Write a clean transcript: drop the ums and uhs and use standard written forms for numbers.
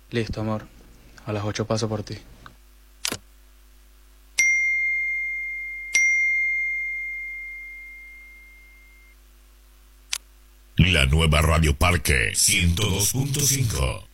Listo, amor. A las 8 paso por ti. La nueva Radio Parque 102.5.